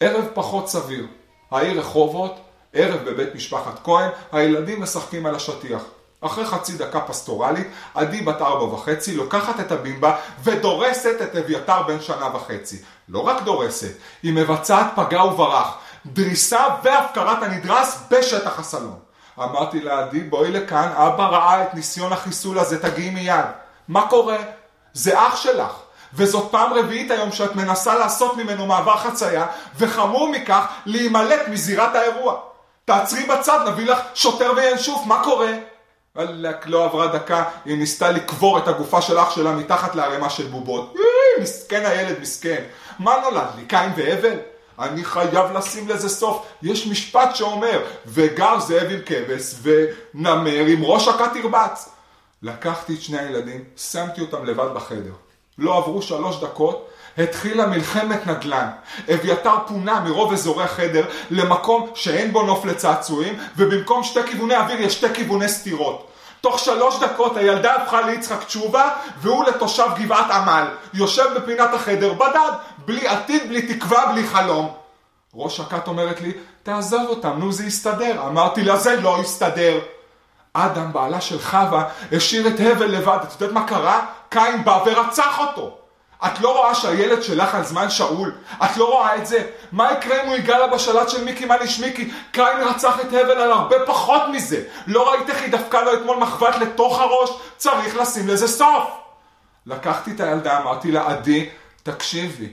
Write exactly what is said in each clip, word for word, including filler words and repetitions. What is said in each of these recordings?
ערב פחות סביר. העיר רחובות, ערב בבית משפחת כהן, הילדים משחקים על השטיח. אחרי חצי דקה פסטורלית, עדי בת ארבע וחצי לוקחת את הבימבה ודורסת את אביתר בן שנה וחצי. לא רק דורסת, היא מבצעת פגע וברח, דריסה והפקרת הנדרס בשטח הסלון. אמרתי לעדי, בואי לכאן, אבא ראה את ניסיון החיסול הזה, תגיעי מיד. מה קורה? זה אח שלך. וזאת פעם רביעית היום שאת מנסה לעשות ממנו מעבר חצייה, וחמור מכך להימלט מזירת האירוע. תעצרי בצד, נביא לך שוטר וינשוף, מה קורה? לא עברה דקה, היא ניסתה לקבור את הגופה של אח שלה מתחת לערימה של בובות. מסכן הילד, מסכן. מה נולד לי, קין והבל? אני חייב לשים לזה סוף. יש משפט שאומר, וגר זאב עם כבש ונמר עם ראש הכת ירבץ. לקחתי את שני הילדים, שמתי אותם לבד בחדר. לא עברו שלוש דקות, התחילה מלחמת נדל"ן. אביתר פונה מרוב אזורי החדר למקום שאין בו נוף לצעצועים, ובמקום שתי כיווני אוויר יש שתי כיווני סתירות. תוך שלוש דקות הילדה הפכה ליצחק תשובה, והוא לתושב גבעת עמל. יושב בפינת החדר בדד, בלי עתיד, בלי תקווה, בלי חלום. ראש הכת אומרת לי, תעזוב אותם, נו זה יסתדר. אמרתי לה, זה לא יסתדר. אדם, בעלה של חווה, השאיר את הבל לבד. את יודעת מה קרה? קין בא ורצח אותו. את לא רואה שהילד שלך על זמן שאול? את לא רואה את זה? מה יקרה אם הוא יגע לה בשלט של מיקי מניש מיקי? קין רצח את הבל על הרבה פחות מזה. לא ראית איך היא דפקה לו אתמול מחבת לתוך הראש? צריך לשים לזה סוף. לקחתי את הילדה, אמרתי לה, עדי, תקשיבי.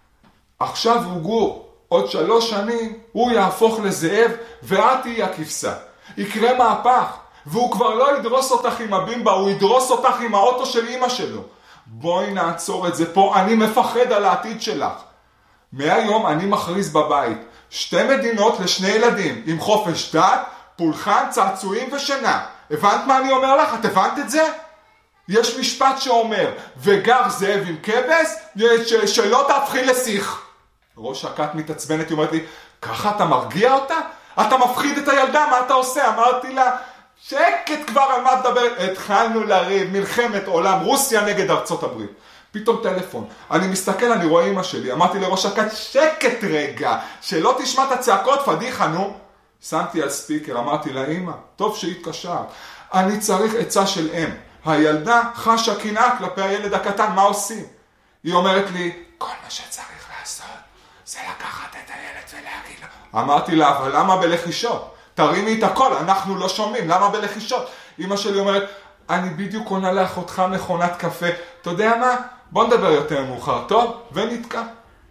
עכשיו הוא גור. עוד שלוש שנים הוא יהפוך לזאב ואת תהיי הכבשה. יקרה מהפך. והוא כבר לא ידרוס אותך עם הבימבה, הוא ידרוס אותך עם האוטו של אמא שלו. בואי נעצור את זה פה, אני מפחד על העתיד שלך. מהיום אני מכריז בבית, שתי מדינות לשני ילדים, עם חופש דת, פולחן, צעצועים ושינה. הבנת מה אני אומר לך? את הבנת את זה? יש משפט שאומר, וגר זאב עם כבש, ש- שלא תהפכי לשיח. ראש הכת מתעצבנת, היא אומרת לי, ככה אתה מרגיע אותה? אתה מפחיד את הילדה, מה אתה עושה? אמרתי לה, שקט כבר, על מה תדבר? התחלנו לריב, מלחמת עולם, רוסיה נגד ארצות הברית. פתאום טלפון, אני מסתכל, אני רואה אמא שלי, אמרתי לראש הכת, שקט רגע, שלא תשמע את הצעקות, פדיחה, נו. שמתי על ספיקר, אמרתי לה, אמא, טוב שהתקשרת, אני צריך עצה של אם. הילדה חשה קנאה כלפי הילד הקטן, מה עושים? היא אומרת לי, כל מה שצריך לעשות, זה לקחת את הילד ולהגיד לו. אמרתי לה, אבל למה בלחישות? תרימי את הכל, אנחנו לא שומעים, למה בלחישות? אמא שלי אומרת, אני בדיוק קונה לאחותך מכונת קפה, אתה יודע מה? בוא נדבר יותר מאוחר, טוב? ונתקע.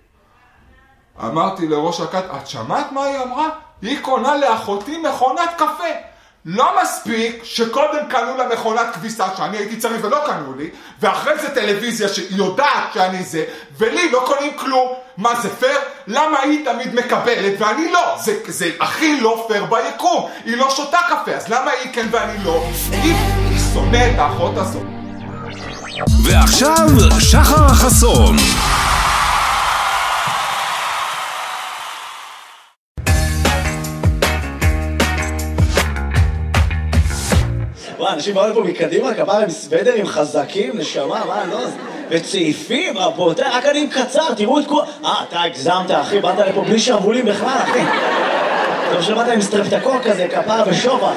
אמרתי לראש הכת, את שמעת מה היא אמרה? היא קונה לאחותי מכונת קפה. לא מספיק שקודם קנו לה מכונת כביסה שאני הייתי צריך ולא קנו לי, ואחרי זה טלוויזיה שיודעת שאני זה, ולי לא קונים כלום. מה זה פייר? למה היא תמיד מקבלת ואני לא? זה, זה הכי לא פייר ביקום. היא לא שותה קפה, אז למה היא כן ואני לא? היא, היא שונא את האחות הזאת. ועכשיו שחר החסון. וואי, אנשים באו לפה מקדימה, כפיים סוודרים חזקים, נשמה, מה, לא? וצעיפים, רבותיי, רק אני עם קצר, תראו את כל... אה, אתה הגזמת, אחי, באת לפה בלי שרבולים בכלל, אחי. טוב שבאת עם סטרפטקור כזה, כפר ושובח.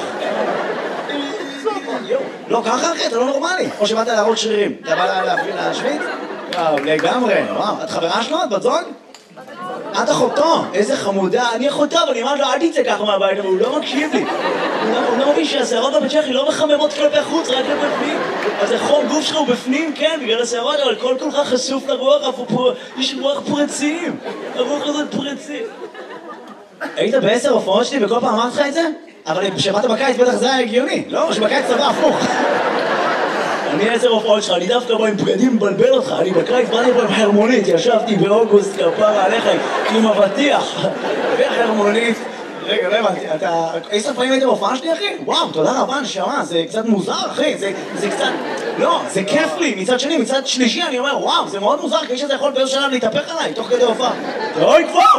לא, ככה, אחי, אתה לא נורמלי. או שבאת להראות שרירים. אתה בא להשוויץ? וואו, לגמרי. וואו, את חברה שלו? את בת זוג? את אחותו, איזה חמודה, אני אחותו, אבל אני אמרת לו, אל תצא ככה מהבית, אבל הוא לא מקשיב לי. הוא לא מבין שהשערות בבצ'כי לא מחממות כלפי חוץ, רק בפנים. אז החום גוף שלך הוא בפנים, כן, בגלל השערות, אבל כל כולך חשוף לרוח, יש רוח פרצים. הרוח הזאת פרצים. היית בעשר הופעות שלי וכל פעם אמרת לך את זה? אבל שבאת בקיץ בטח זה היה הגיוני, לא? שבקיץ צבא הפוך. אני עשר הופעות שלך, אני דווקא בא עם בגדים מבלבל אותך, אני בקיץ באתי פה עם חרמונית, ישבתי באוגוסט כפרה עליך עם אבטיח וחרמונית. רגע, לא הבנתי, אתה... עשר פעמים הייתם בהופעה שלי, אחי? וואו, תודה רבה, נשמה, זה קצת מוזר, אחי, זה, זה קצת... לא, זה כיף לי, מצד שני, מצד שלישי, אני אומר, וואו, זה מאוד מוזר, כי שזה יכול באיזה שלב להתהפך עליי, תוך כדי הופעה. אוי, כבר!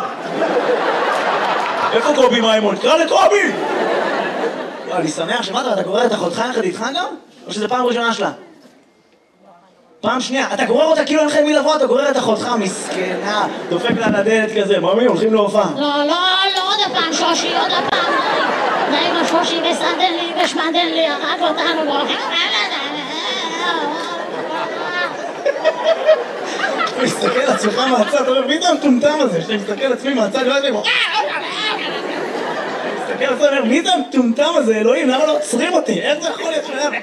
איפה קובי מיימון? קרא לקובי! אני שמח, שמעת, אתה קורא את אחותך יחד איתך גם? או שזה פעם ראשונה שלה? פעם שנייה, אתה גורר אותה כאילו אין לכם מי לבוא, אתה גורר את אחותך, מסכנה, דופק לה על הדלת כזה, ממי, הולכים להופעה. לא, לא, לא עוד הפעם שושי, עוד הפעם, די, די עם השושי וסדן לי ושמדן לי, הרג אותנו, והולכים... אתה מסתכל על עצמך מהצד, אתה אומר, מי זה המטומטם הזה? שאתה מסתכל על עצמי מהצד, ואומר, אני מסתכל על עצמי, אומר, מי זה המטומטם הזה, אלוהים, למה לא עוצרים אותי? איך זה יכול להיות שלהם?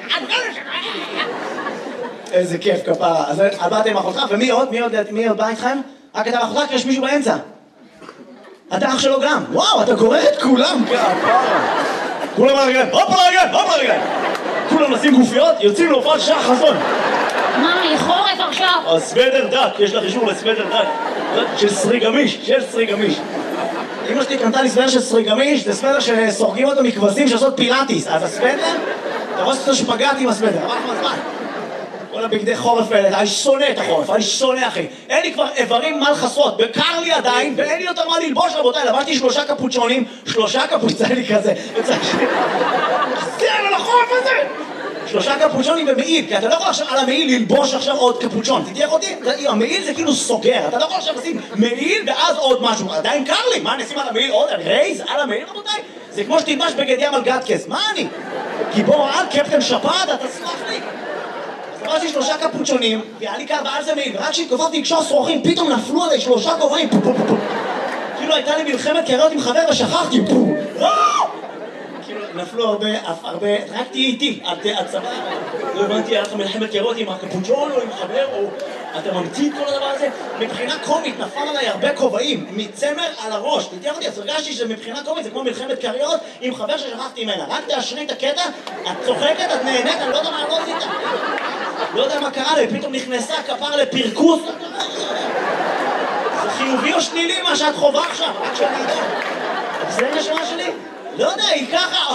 איזה כיף כפרה. אז באתם עם אחותך, ומי עוד? מי עוד בא איתכם? רק אתה ואחותך, כי יש מישהו באמצע. אתה אח שלו גם. וואו, אתה גורר את כולם. כפרה. כולם על הרגליים, הופ על הרגליים, הופ על הרגליים. כולם נשים גופיות, יוצאים להופעת שחר חסון. מה, היא חורף עכשיו? הסוודר דק, יש לך אישור לסוודר דק. של סרי גמיש, של סרי גמיש. אמא שלי קנתה לי סוודר של סרי גמיש, זה סוודר שסורגים אותו מכבשים שעושות פילאטיס. אז הסוודר, אתה רואה שאתה שפגעת עם הסוודר. מה זמן? כל הבגדי חורף האלה, אני שונא את החורף, אני שונא אחי. אין לי כבר איברים מה לחסות, בקר לי עדיין, ואין לי יותר מה ללבוש רבותיי, לבשתי שלושה קפוצ'ונים, שלושה קפוצ'ונים כזה, זה על החורף הזה! שלושה קפוצ'ונים במעיל, כי אתה לא יכול עכשיו על המעיל ללבוש עכשיו עוד קפוצ'ון, תתייך אותי? המעיל זה כאילו סוגר, אתה לא יכול עכשיו לשים מעיל ואז עוד משהו, עדיין קר לי, מה נשים על המעיל עוד? רייז על המעיל רבותיי? זה כמו שתלבש בגד ים על גטקס, מה אני? גיבור על קפטן שפעת, אתה סלח לי? עברתי שלושה קפוצ'ונים, והיה לי קר ועל זה מעיל, ורק כשהתכופפתי לקשור שרוכים, פתאום נפלו עליי שלושה כובעים, כאילו הייתה לי מלחמת קריות עם חבר ושכחתי, כאילו נפלו הרבה, הרבה, רק תהיה איתי, הצבא, לא הבנתי, היה לך מלחמת קריות עם הקפוצ'ון או עם חבר, או אתה ממציא את כל הדבר הזה, מבחינה קומית נפל עליי הרבה כובעים, מצמר על הראש, תתייח אותי, אז הרגשתי שמבחינה קומית זה כמו מלחמת קריות עם חבר ששכחתי ממנה, רק תאשרי את הקטע, את צוחקת, את נהנית, אני לא יודע מה לא עשית. לא יודע מה קרה לי, פתאום נכנסה כפר לפרקוס. זה חיובי או שלילי מה שאת חובה עכשיו? רק שאני יודע. זה נשמה שלי? לא יודע, היא ככה.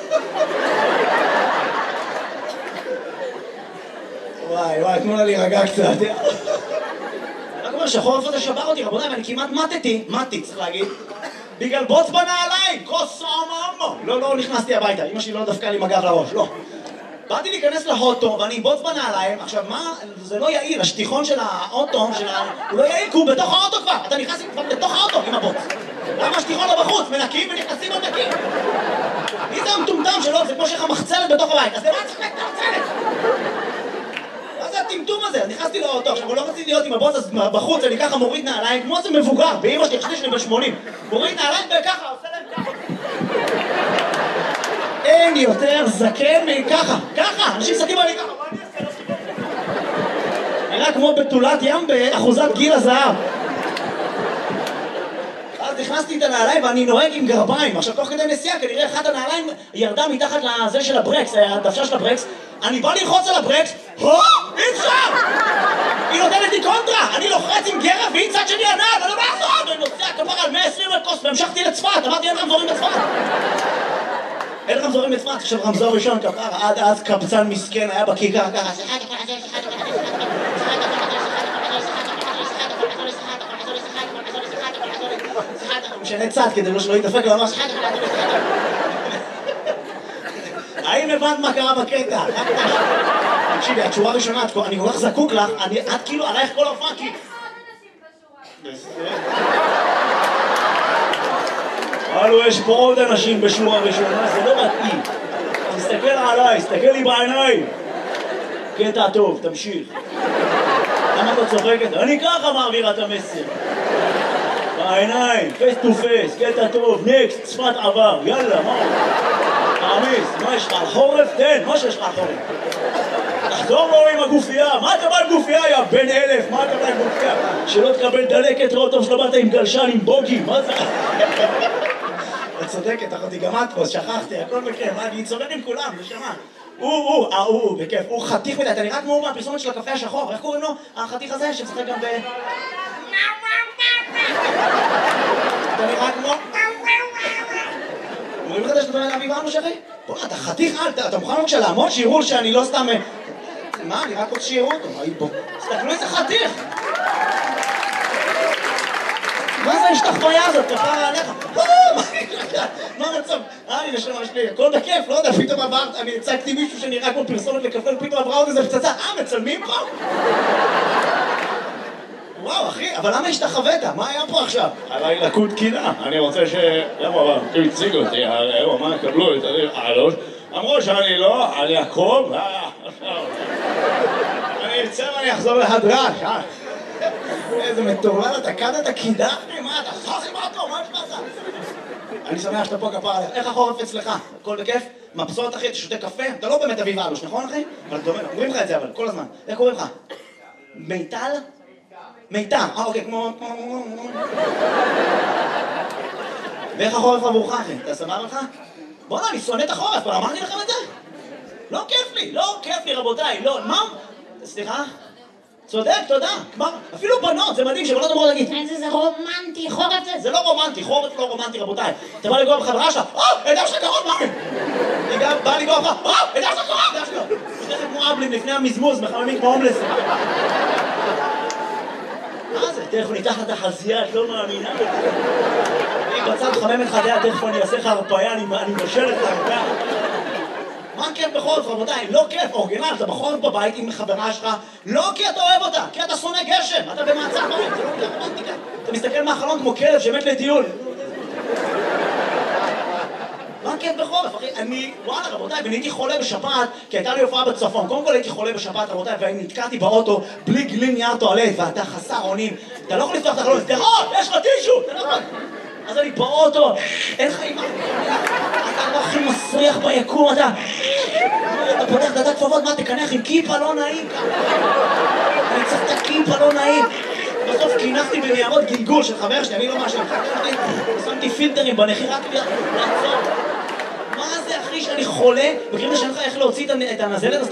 וואי וואי, תנו לה להירגע קצת. אני רק אומר שהחורף הזה שבר אותי רבותיי, ואני כמעט מתתי, מתי צריך להגיד, בגלל בוץ בנעליים, כוס סעמם. לא, לא נכנסתי הביתה, אמא שלי לא דפקה לי מגב לראש, לא. באתי להיכנס להוטו ואני בוץ בנעליים, עכשיו מה, זה לא יעיל, השטיחון של האוטו, של ה... הוא לא יעיל כי הוא בתוך האוטו כבר, אתה נכנס כבר בתוך האוטו עם הבוץ. למה השטיחון לא בחוץ? מנקים ונכנסים עוד נקים. מי זה המטומטם שלו? זה כמו שיש לך מחצלת בתוך הבית, אז למה צריך את המחצלת? מה זה הטמטום הזה? אז נכנסתי לאוטו, עכשיו הוא לא רציתי להיות עם הבוץ, אז בחוץ אני ככה מוריד נעליים, כמו זה מבוגר, באמא שלי, חשתי שלי ב-שמונים. מוריד נעליים וככה, עושה להם ככה. אין יותר זקן מככה, ככה, אנשים מסתכלים עלי ככה, מה אני אעשה? נראה כמו בתולת ים באחוזת גיל הזהב. אז נכנסתי את הנעליים ואני נוהג עם גרביים, עכשיו תוך כדי נסיעה כנראה אחת הנעליים ירדה מתחת לזה של הברקס, הדוושה של הברקס, אני בא ללחוץ על הברקס, הו, אי אפשר! היא נותנת לי קונטרה, אני לוחץ עם גרב והיא צד שני הנעל, אני לא מעזור! אני נוסע כפר על מאה ועשרים מטוס והמשכתי לצפת, אמרתי אין רמזורים לצפת. אין רמזורים לצפת, עכשיו רמזור ראשון כפר, עד אז קבצן מסכן היה בכיכר ככה, משנה צד כדי שלא יתדפק ממש. האם הבנת מה קרה בקטע? תקשיבי, התשורה הראשונה, אני כל כך זקוק לך, את כאילו עלייך כל ההופעה כי... הלו, יש פה עוד אנשים בשורה ראשונה, זה לא מתאים. תסתכל עליי, תסתכל לי בעיניים. קטע טוב, תמשיך. למה אתה צוחקת? אני ככה מעבירה את המסר. בעיניים, פייס טו פייס, קטע טוב, נקסט, צפת עבר, יאללה, מה? תעמיס, מה יש לך על חורף? תן, מה שיש לך על חורף? תחזור לו עם הגופייה, מה אתה בא עם גופייה, יא בן אלף, מה אתה בא עם גופייה? שלא תקבל דלקת, ראות טוב שלא באת עם גלשן, עם בוגי, מה זה? את צודקת, אחותי, גם את פה, שכחתי, הכל בכיף, אני צודק עם כולם, נשמה. הוא, הוא, הוא, הוא, בכיף, הוא חתיך מדי, אתה נראה כמו מהפרסומת של הקפה השחור, איך קוראים לו? החתיך הזה שמשחק גם ב... אתה נראה כמו... אומרים לך שאתה להביא בנו שרי? בוא, אתה חתיך על, אתה מוכן בבקשה לעמוד שיראו שאני לא סתם... מה, אני רק רוצה שיראו אותו, בוא, תסתכלו איזה חתיך! מה זה השתחוויה הזאת, כפרה עליך? מה מה המצב? אה, הנה שלמה שלי, הכל בכיף, לא יודע, פתאום עברת, אני הצגתי מישהו שנראה כמו פרסומת לקפה, ופתאום עברה עוד איזה פצצה, אה, מצלמים פה? וואו, אחי, אבל למה השתחווית? מה היה פה עכשיו? עליי לקוד קינה, אני רוצה ש... למה, אבל, הוא הציג אותי, הוא אמר, קבלו את העלות, אמרו שאני לא, אני אקרוב, אני אצא ואני אחזור להדרש, אה? איזה מטורלל, אתה קדת קידה? מה אתה? חכי מה טוב, מה נשמעת? אני שמח שאתה פה כפרה עליך. איך החורף אצלך? הכל בכיף? מבסוט אחי, אתה שותה קפה? אתה לא באמת אביב אלוש, נכון אחי? אבל אתה אומר, אומרים לך את זה אבל, כל הזמן. איך קוראים לך? מיטל? מיטל, אה אוקיי, כמו... ואיך החורף עבורך אחי? אתה סבבה לך? בוא'נה, אני שונא את החורף, אבל אמרתי לכם את זה? לא כיף לי, לא כיף לי רבותיי, לא, מה? סליחה? צודק, תודה, כבר, אפילו בנות, זה מדהים שבנות אמרו להגיד איזה זה רומנטי, חורף זה... זה לא רומנטי, חורף לא רומנטי רבותיי. אתה בא לגוע בחברה שלך, אה, עדה שלך קרוב, מה? אני גם בא לגוע לך, אה, עדה שלך קרוב, עדה שלך. יש לכם כמו אבלים לפני המזמוז, מחממים כמו הומלס. מה זה? תכף ניתח את החזייה, את לא מאמינה. אני בצד חמם את חדיה, תכף אני אעשה לך הרפאיה, אני מבשל את הרפאיה. מה כיף בחורף רבותיי? לא כיף, אורגינל, אתה בחורף בבית עם חברה שלך, לא כי אתה אוהב אותה, כי אתה שונא גשם, אתה במעצר בית, זה לא רומנטיקה. אתה מסתכל מהחלון כמו כלב שמת לטיול. מה כיף בחורף, אחי? אני, וואלה רבותיי, ואני הייתי חולה בשפעת, כי הייתה לי הופעה בצפון. קודם כל הייתי חולה בשפעת רבותיי, ואני נתקעתי באוטו בלי גלין נייר טואלט, ואתה חסר אונים. אתה לא יכול לפתוח את החלון, תראה, יש לך טישו, אתה לא יכול. אז אני באוטו, אין לך אימא, אתה לא הכי מסריח ביקום, אתה... אתה פותח דעת כפפות, מה תקנח עם כיפה לא נעים ככה? אני צריך את הכיפה לא נעים. בסוף קינחתי בניירות גלגול של חבר שלי, אני לא משהו, שמתי פילטרים בנחי רק לעצור. מה זה אחי שאני חולה? בקרים לשאלה לך איך להוציא את הנזלת?